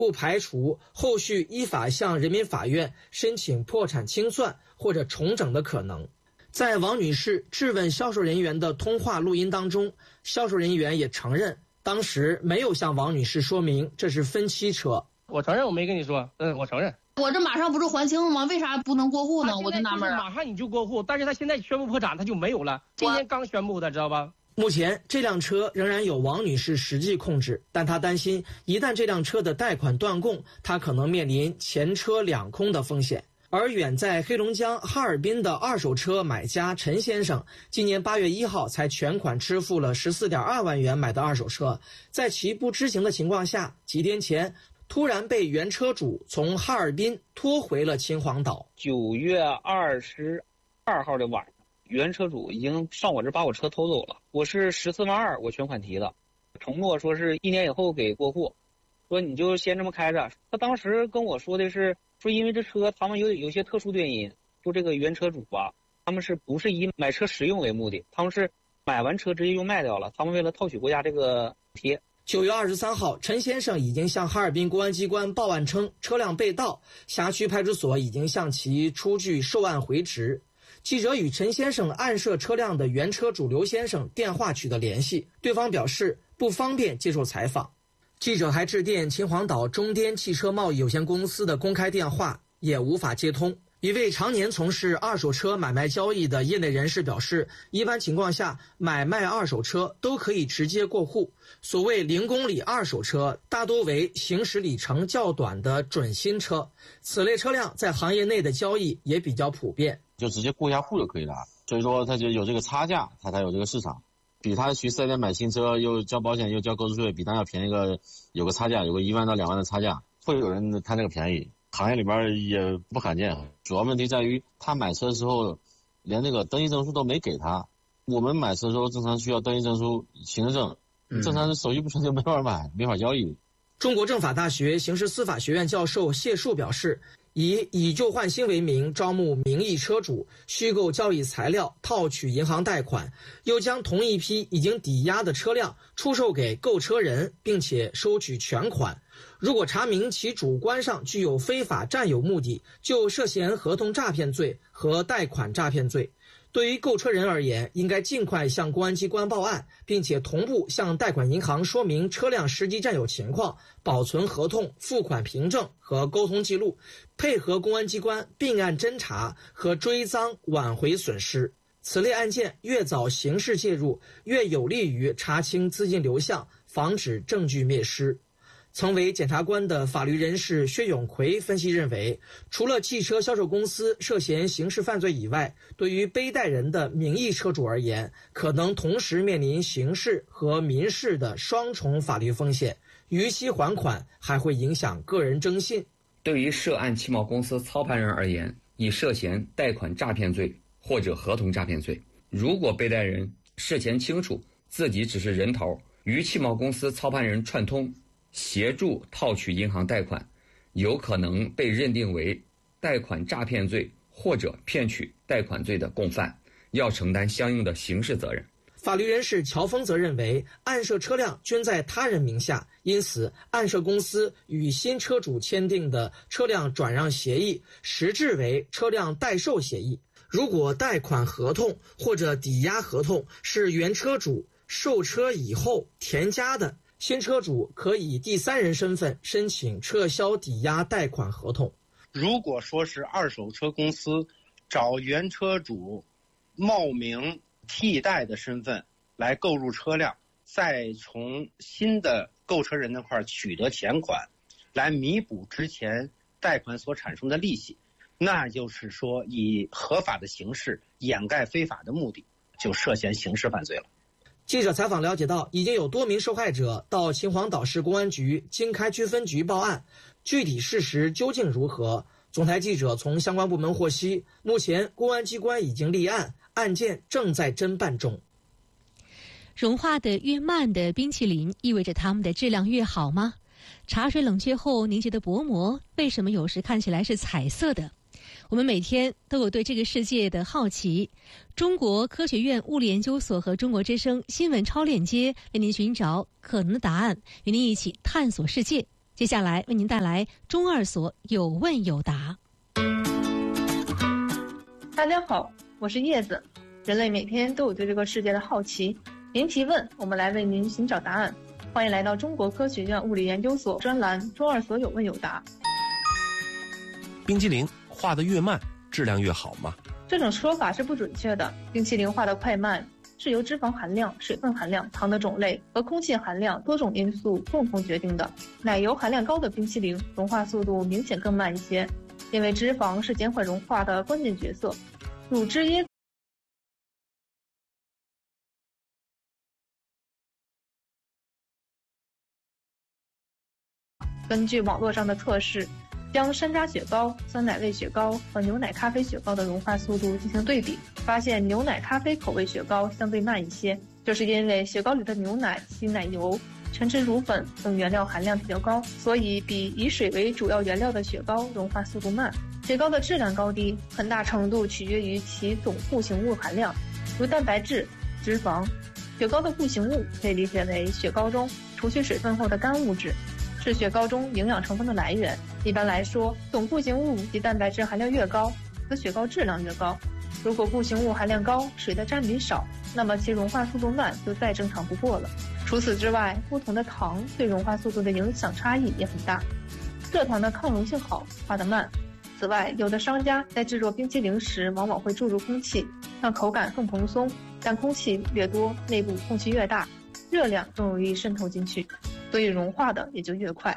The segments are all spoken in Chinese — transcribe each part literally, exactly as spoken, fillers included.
不排除后续依法向人民法院申请破产清算或者重整的可能。在王女士质问销售人员的通话录音当中，销售人员也承认当时没有向王女士说明这是分期车。 我承认我没跟你说，嗯，我承认。 我这马上不是还清了吗？为啥不能过户呢？我就纳闷。 马上你就过户，但是他现在宣布破产，他就没有了。今天刚宣布的，知道吧？ 目前这辆车仍然有王女士实际控制，但她担心一旦这辆车的贷款断供，她可能面临前车两空的风险。而远在黑龙江哈尔滨的二手车买家陈先生，今年八月一号才全款支付了十四点二万元买的二手车，在其不知情的情况下，几天前突然被原车主从哈尔滨拖回了秦皇岛。 九月二十二号的晚上，原车主已经上我这把我车偷走了。我是十四万二，我全款提的，承诺说是一年以后给过户，说你就先这么开着。他当时跟我说的是，说因为这车他们有有些特殊的原因，说这个原车主啊，他们是不是以买车使用为目的，他们是买完车直接就卖掉了，他们为了套取国家这个贴。 九月二十三号，陈先生已经向哈尔滨公安机关报案称车辆被盗，辖区派出所已经向其出具受案回执。记者与陈先生暗涉车辆的原车主刘先生电话取得联系，对方表示不方便接受采访。记者还致电秦皇岛中滇汽车贸易有限公司的公开电话，也无法接通。一位常年从事二手车买卖交易的业内人士表示，一般情况下买卖二手车都可以直接过户，所谓零公里二手车大多为行驶里程较短的准新车，此类车辆在行业内的交易也比较普遍， 就直接过一下户就可以了。所以说它就有这个差价，它才有这个市场，比他去四 S店买新车又交保险又交购置税，比他要便宜个有个差价，有个一万到两万的差价，会有人贪这个便宜。行业里边也不罕见，主要问题在于他买车的时候连那个登记证书都没给他。我们买车的时候正常需要登记证书、行驶证，正常手续不成就没法买，没法交易。 中国政法大学刑事司法学院教授谢树表示，以以旧换新为名招募名义车主，虚构交易材料，套取银行贷款，又将同一批已经抵押的车辆出售给购车人，并且收取全款。如果查明其主观上具有非法占有目的，就涉嫌合同诈骗罪和贷款诈骗罪。对于购车人而言，应该尽快向公安机关报案，并且同步向贷款银行说明车辆实际占有情况，保存合同、付款凭证和沟通记录，配合公安机关并案侦查和追赃，挽回损失。此类案件越早刑事介入，越有利于查清资金流向，防止证据灭失。曾为检察官的法律人士薛永奎分析认为，除了汽车销售公司涉嫌刑事犯罪以外，对于背贷人的名义车主而言，可能同时面临刑事和民事的双重法律风险，逾期还款还会影响个人征信。 对于涉案汽贸公司操盘人而言，已涉嫌贷款诈骗罪或者合同诈骗罪。如果背贷人事前清楚自己只是人头，与汽贸公司操盘人串通，协助套取银行贷款，有可能被认定为贷款诈骗罪或者骗取贷款罪的共犯，要承担相应的刑事责任。 法律人士乔峰则认为，暗涉车辆均在他人名下，因此暗涉公司与新车主签订的车辆转让协议实质为车辆代售协议。如果贷款合同或者抵押合同是原车主售车以后填加的，新车主可以第三人身份申请撤销抵押贷款合同。 如果说是二手车公司找原车主冒名替代的身份来购入车辆，再从新的购车人那块取得钱款，来弥补之前贷款所产生的利息，那就是说以合法的形式掩盖非法的目的，就涉嫌刑事犯罪了。 记者采访了解到，已经有多名受害者到秦皇岛市公安局经开区分局报案，具体事实究竟如何？总台记者从相关部门获悉，目前公安机关已经立案，案件正在侦办中。 融化的越慢的冰淇淋意味着它们的质量越好吗？茶水冷却后凝结的薄膜为什么有时看起来是彩色的？我们每天都有对这个世界的好奇。中国科学院物理研究所和中国之声新闻超链接为您寻找可能的答案，与您一起探索世界。 接下来为您带来中二所有问有答。 大家好，我是叶子。人类每天都有对这个世界的好奇，您提问，我们来为您寻找答案。欢迎来到中国科学院物理研究所专栏中二所有问有答。 冰激凌化得越慢，质量越好吗？ 这种说法是不准确的。冰淇淋化的快慢是由脂肪含量、水分含量、糖的种类和空气含量多种因素共同决定的。奶油含量高的冰淇淋融化速度明显更慢一些，因为脂肪是减缓融化的关键角色。乳汁椰根据网络上的测试，将山楂雪糕、酸奶味雪糕和牛奶咖啡雪糕的融化速度进行对比，发现牛奶咖啡口味雪糕相对慢一些，这是因为雪糕里的牛奶、稀奶油、全脂乳粉等原料含量比较高，所以比以水为主要原料的雪糕融化速度慢。雪糕的质量高低很大程度取决于其总固形物含量，如蛋白质、脂肪。雪糕的固形物可以理解为雪糕中除去水分后的干物质，是雪糕中营养成分的来源。一般来说，总固形物及蛋白质含量越高，则雪糕质量越高。如果固形物含量高，水的占比少，那么其融化速度慢就再正常不过了。除此之外，不同的糖对融化速度的影响差异也很大。蔗糖的抗溶性好，化得慢。此外，有的商家在制作冰淇淋时往往会注入空气，让口感更蓬松，但空气越多，内部空气越大，热量更容易渗透进去，所以融化的也就越快。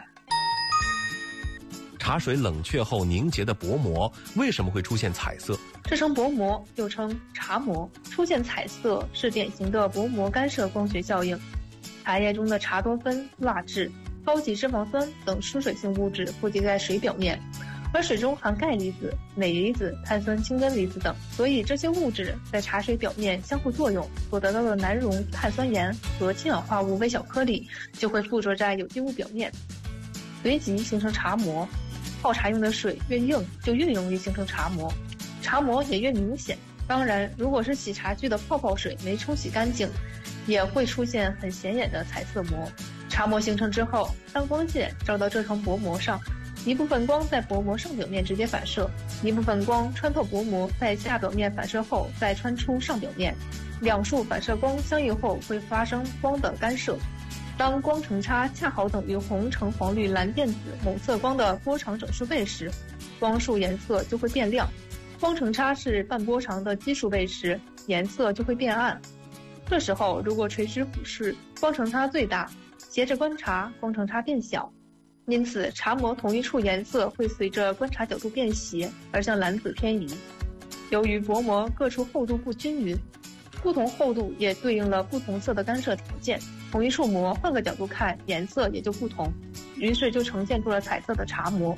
茶水冷却后凝结的薄膜为什么会出现彩色？ 这层薄膜又称茶膜，出现彩色是典型的薄膜干涉光学效应。茶叶中的茶多酚、蜡质、高级脂肪酸等疏水性物质附着在水表面，而水中含钙离子、镁离子、碳酸氢根离子等，所以这些物质在茶水表面相互作用，所得到的难溶碳酸盐和氢氧化物微小颗粒就会附着在有机物表面，随即形成茶膜。泡茶用的水越硬，就越容易形成茶膜，茶膜也越明显。当然，如果是洗茶具的泡泡水没冲洗干净，也会出现很显眼的彩色膜。茶膜形成之后，当光线照到这层薄膜上，一部分光在薄膜上表面直接反射，一部分光穿透薄膜，在下表面反射后再穿出上表面，两束反射光相遇后会发生光的干涉。当光程差恰好等于红橙黄绿蓝靛紫某色光的波长整数倍时，光束颜色就会变亮；光程差是半波长的奇数倍时，颜色就会变暗。这时候如果垂直俯视，光程差最大，斜着观察，光程差变小。因此茶膜同一处颜色会随着观察角度变斜而向蓝紫偏移。由于薄膜各处厚度不均匀，不同厚度也对应了不同色的干涉条件，同一处膜换个角度看颜色也就不同，于是就呈现出了彩色的茶膜。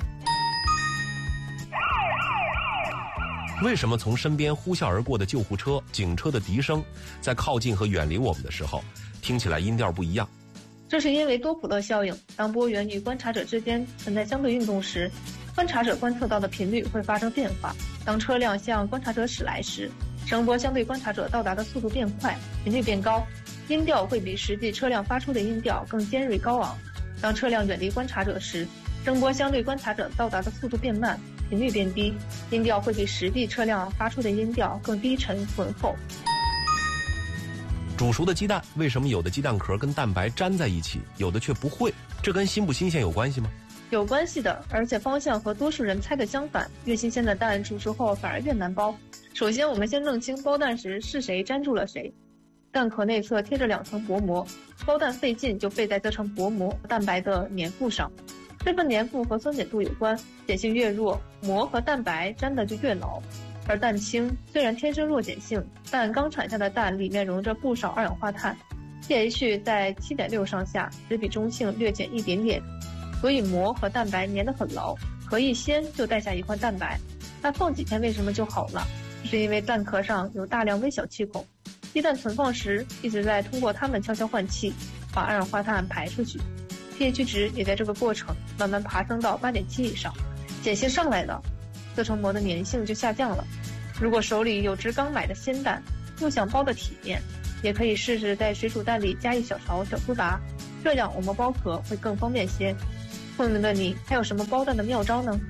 为什么从身边呼啸而过的救护车、警车的笛声，在靠近和远离我们的时候，听起来音调不一样？ 这是因为多普勒效应。当波源与观察者之间存在相对运动时，观察者观测到的频率会发生变化。当车辆向观察者驶来时，声波相对观察者到达的速度变快，频率变高，音调会比实际车辆发出的音调更尖锐高昂。当车辆远离观察者时，声波相对观察者到达的速度变慢，频率变低，音调会比实际车辆发出的音调更低沉浑厚。 煮熟的鸡蛋为什么有的鸡蛋壳跟蛋白粘在一起，有的却不会？这跟新不新鲜有关系吗？ 有关系的，而且方向和多数人猜的相反。越新鲜的蛋煮熟后反而越难剥。首先我们先弄清剥蛋时是谁粘住了谁。蛋壳内侧贴着两层薄膜，剥蛋费劲就费在这层薄膜蛋白的粘附上。这份粘附和酸碱度有关，碱性越弱，膜和蛋白粘的就越牢。而蛋清虽然天生弱碱性，但刚产下的蛋里面溶着不少二氧化碳 ，pH 在 七点六 上下，只比中性略减一点点，所以膜和蛋白粘得很牢，可以先就带下一块蛋白。那放几天为什么就好了？是因为蛋壳上有大量微小气孔，鸡蛋存放时一直在通过它们悄悄换气，把二氧化碳排出去。pH 值也在这个过程慢慢爬升到 八点七 以上，碱性上来了，这层膜的粘性就下降了。如果手里有只刚买的鲜蛋，又想剥得体面，也可以试试在水煮蛋里加一小勺小苏打，这样我们剥壳会更方便些。 聪明的你还有什么包蛋的妙招呢？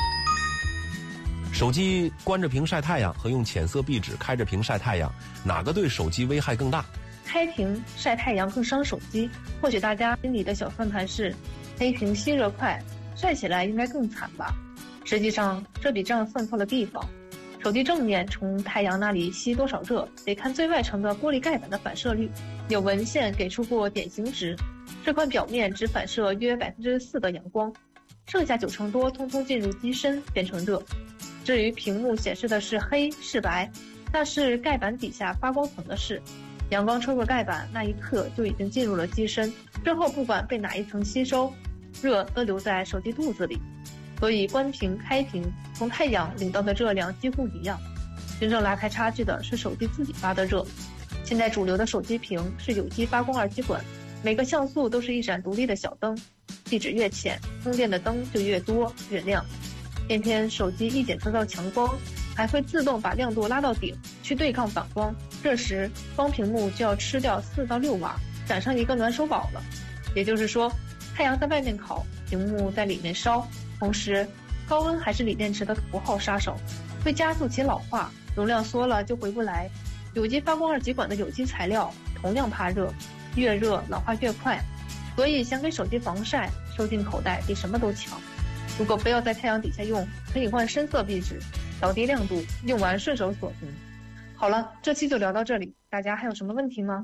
手机关着屏晒太阳和用浅色壁纸开着屏晒太阳，哪个对手机危害更大？ 开屏晒太阳更伤手机。或许大家心里的小算盘是，黑屏吸热快，晒起来应该更惨吧？实际上这笔账算错了地方。手机正面从太阳那里吸多少热，得看最外层的玻璃盖板的反射率。有文献给出过典型值，这块表面只反射约百分之四的阳光，剩下九成多通通进入机身变成热。至于屏幕显示的是黑是白，那是盖板底下发光层的事。阳光穿过盖板那一刻就已经进入了机身，之后不管被哪一层吸收，热都留在手机肚子里。所以关屏开屏从太阳领到的热量几乎一样，真正拉开差距的是手机自己发的热。现在主流的手机屏是有机发光二极管，每个像素都是一盏独立的小灯，壁纸越浅，通电的灯就越多越亮。偏偏手机一检测到强光，还会自动把亮度拉到顶去对抗反光，这时光屏幕就要吃掉四到六瓦，赶上一个暖手宝了。也就是说，太阳在外面烤，屏幕在里面烧，同时高温还是锂电池的头号杀手，会加速其老化，容量缩了就回不来。有机发光二极管的有机材料同样怕热，越热老化越快，所以想给手机防晒，收进口袋比什么都强。如果非要在太阳底下用，可以换深色壁纸，调低亮度，用完顺手锁屏。好了，这期就聊到这里，大家还有什么问题吗？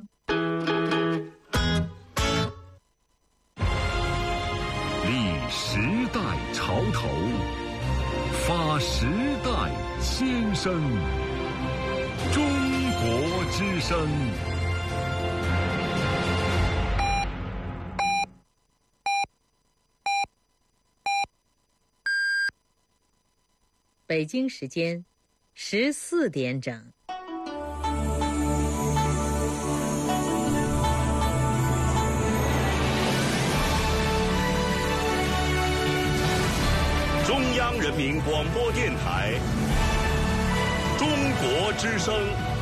立时代潮头，发时代先声，中国之声。 北京时间十四点整。 中央人民广播电台，中国之声。